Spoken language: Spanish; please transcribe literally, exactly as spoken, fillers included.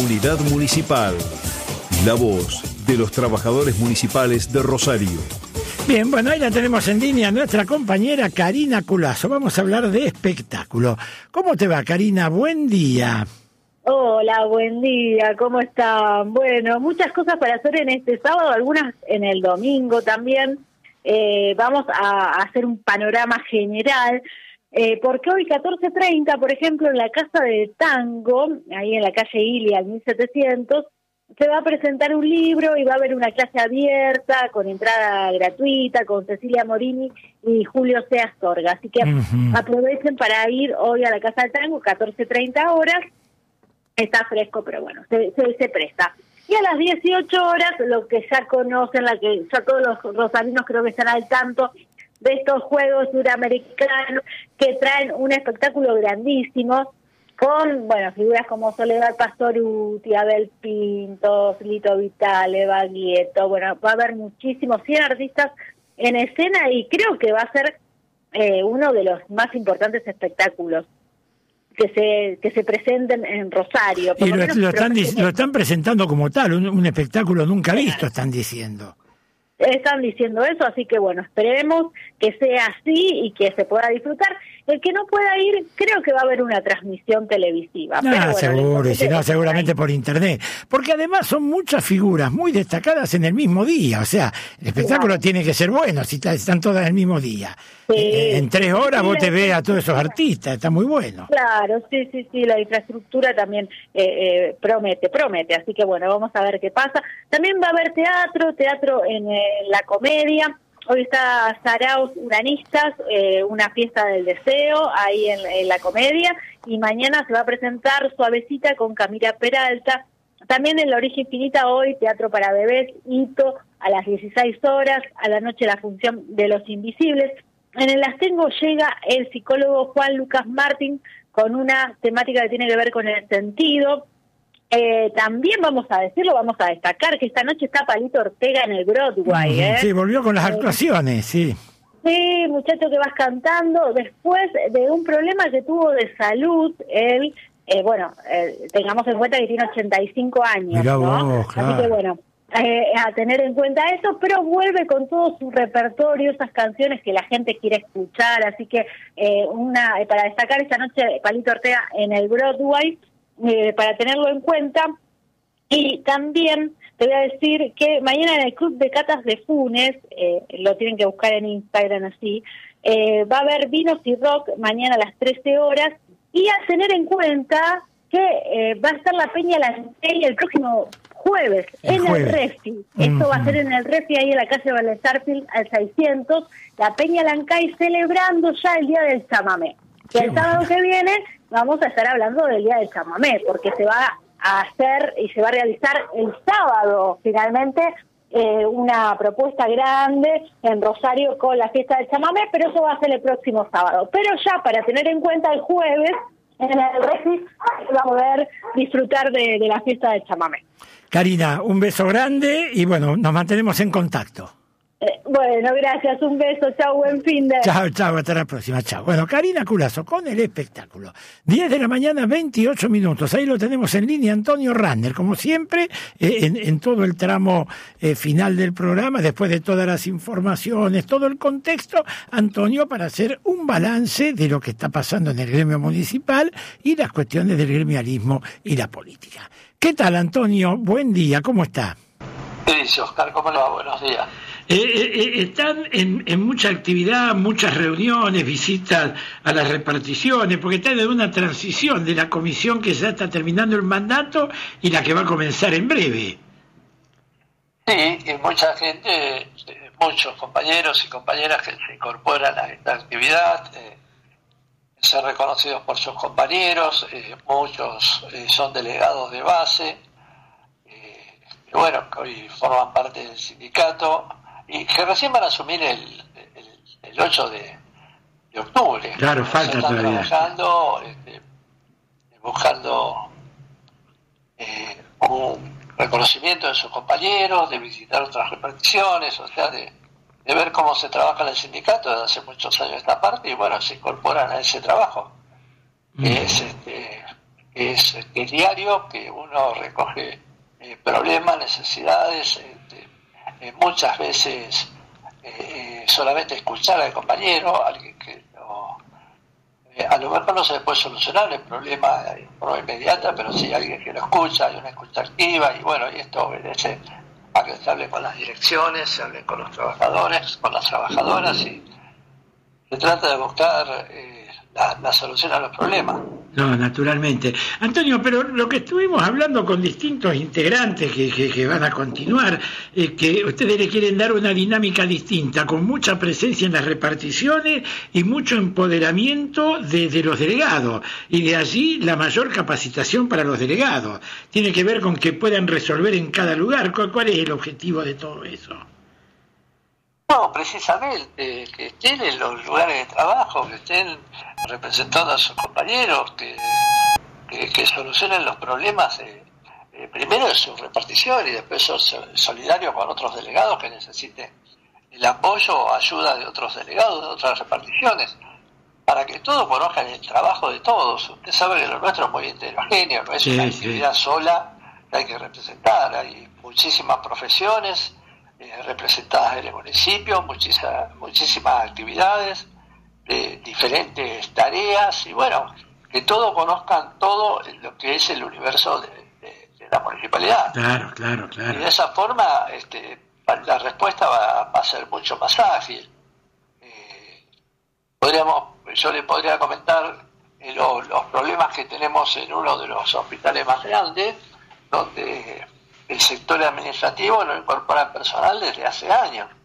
Unidad Municipal. La voz de los trabajadores municipales de Rosario. Bien, bueno, ahí la tenemos en línea nuestra compañera Karina Culazo. Vamos a hablar de espectáculo. ¿Cómo te va, Karina? Buen día. Hola, buen día, ¿cómo están? Bueno, muchas cosas para hacer en este sábado, algunas en el domingo también. Eh, vamos a, a hacer un panorama general, eh, porque hoy catorce treinta, por ejemplo, en la Casa del Tango, ahí en la calle Ilia, al mil setecientos, se va a presentar un libro y va a haber una clase abierta con entrada gratuita con Cecilia Morini y Julio C. Astorga. Así que uh-huh. aprovechen para ir hoy a la Casa del Tango, catorce treinta horas. Está fresco, pero bueno, se, se, se presta. Y a las dieciocho horas, lo que ya conocen, la que ya todos los rosarinos creo que están al tanto de estos Juegos Suramericanos que traen un espectáculo grandísimo, con, bueno, figuras como Soledad Pastoruti, Abel Pintos, Lito Vitale, Baglietto. Bueno, va a haber muchísimos, cien artistas en escena y creo que va a ser eh, uno de los más importantes espectáculos que se que se presenten en Rosario. Y lo, lo, lo, están, lo están presentando como tal, un, un espectáculo nunca visto, están diciendo. Están diciendo eso, así que bueno, esperemos que sea así y que se pueda disfrutar. El que no pueda ir, creo que va a haber una transmisión televisiva. Ah, pero bueno, seguro, y si no, seguramente por internet. Porque además son muchas figuras muy destacadas en el mismo día. O sea, el espectáculo claro. tiene que ser bueno si están todas el mismo día. Sí. Eh, en tres horas sí, vos te ves a todos esos artistas, está muy bueno. Claro, sí, sí, sí, la infraestructura también eh, eh, promete, promete. Así que bueno, vamos a ver qué pasa. También va a haber teatro, teatro en eh, la comedia. Hoy está Saraos Uranistas, eh, una fiesta del deseo, ahí en, en la comedia, y mañana se va a presentar Suavecita con Camila Peralta. También en La Orilla Infinita hoy, teatro para bebés, Hito, a las dieciséis horas, a la noche la función de Los Invisibles. En el Astengo llega el psicólogo Juan Lucas Martín con una temática que tiene que ver con el sentido. Eh, también vamos a decirlo, vamos a destacar que esta noche está Palito Ortega en el Broadway. ¿eh? Sí, volvió con las actuaciones, sí. Sí, muchacho que vas cantando después de un problema que tuvo de salud. Él, eh, bueno, eh, tengamos en cuenta que tiene ochenta y cinco años. Mirá ¿no? vos, claro. Así que bueno, eh, a tener en cuenta eso, pero vuelve con todo su repertorio, esas canciones que la gente quiere escuchar. Así que eh, una para destacar esta noche Palito Ortega en el Broadway. Eh, para tenerlo en cuenta. Y también te voy a decir que mañana en el Club de Catas de Funes, eh, lo tienen que buscar en Instagram así, eh, va a haber vinos y rock mañana a las trece horas, y a tener en cuenta que eh, va a estar la Peña Lancay el próximo jueves, el en jueves. el Refi. Uh-huh. Esto va a ser en el Refi, ahí en la calle Valesarfield al seiscientos, la Peña Lancay celebrando ya el Día del Chamamé. Que el sábado que viene vamos a estar hablando del Día del Chamamé, porque se va a hacer y se va a realizar el sábado, finalmente, eh, una propuesta grande en Rosario con la fiesta del Chamamé, pero eso va a ser el próximo sábado. Pero ya para tener en cuenta el jueves, en el Refi, vamos a poder disfrutar de, de la fiesta del Chamamé. Karina, un beso grande y bueno, nos mantenemos en contacto. Eh, bueno, gracias, un beso, chao, buen fin de... Chao, chao, hasta la próxima, chao. Bueno, Karina Culazo con el espectáculo. diez de la mañana, veintiocho minutos, ahí lo tenemos en línea Antonio Ranner, como siempre, eh, en, en todo el tramo eh, final del programa, después de todas las informaciones, todo el contexto, Antonio, para hacer un balance de lo que está pasando en el gremio municipal y las cuestiones del gremialismo y la política. ¿Qué tal, Antonio? Buen día, ¿cómo está? Sí, Oscar, ¿cómo le va? Buenos días. Eh, eh, están en, en mucha actividad, muchas reuniones, visitas a las reparticiones, porque están en una transición de la comisión que ya está terminando el mandato y la que va a comenzar en breve. Sí, y mucha gente, muchos compañeros y compañeras que se incorporan a esta actividad, eh, ser reconocidos por sus compañeros, eh, muchos eh, son delegados de base, eh, que bueno, que hoy forman parte del sindicato, y que recién van a asumir el, el, el ocho de, de octubre. Claro, falta están todavía. Trabajando, este, buscando eh, un reconocimiento de sus compañeros, de visitar otras reparticiones, o sea, de, de ver cómo se trabaja en el sindicato desde hace muchos años esta parte, y bueno, se incorporan a ese trabajo. Mm. Es, este, es el diario que uno recoge eh, problemas, necesidades, eh, eh, muchas veces eh, solamente escuchar al compañero, alguien que no, eh, a lo mejor no se puede solucionar el problema de forma inmediata, pero sí alguien que lo escucha, hay una escucha activa, y bueno, y esto obedece a que se hable con las direcciones, se hable con los trabajadores, con las trabajadoras, y se trata de buscar eh, la, la solución a los problemas. No, naturalmente. Antonio, pero lo que estuvimos hablando con distintos integrantes que, que, que van a continuar, es que ustedes le quieren dar una dinámica distinta, con mucha presencia en las reparticiones y mucho empoderamiento de, de los delegados, y de allí la mayor capacitación para los delegados. Tiene que ver con que puedan resolver en cada lugar. ¿Cuál, cuál es el objetivo de todo eso? No, precisamente, que estén en los lugares de trabajo, que estén representando a sus compañeros, que, que, que solucionen los problemas, eh, eh, primero de su repartición y después son solidarios con otros delegados que necesiten el apoyo o ayuda de otros delegados, de otras reparticiones, para que todos conozcan el trabajo de todos. Usted sabe que lo nuestro es muy heterogéneo, no es sí, una actividad sí. sola que hay que representar, hay muchísimas profesiones Eh, representadas en el municipio, muchísimas, muchísimas actividades, de diferentes tareas, y bueno, que todos conozcan todo lo que es el universo de, de, de la municipalidad. Claro, claro, claro. Y de esa forma este, la respuesta va, va a ser mucho más ágil. Eh, podríamos, yo le podría comentar eh, lo, los problemas que tenemos en uno de los hospitales más grandes, donde el sector administrativo no incorpora personal desde hace años.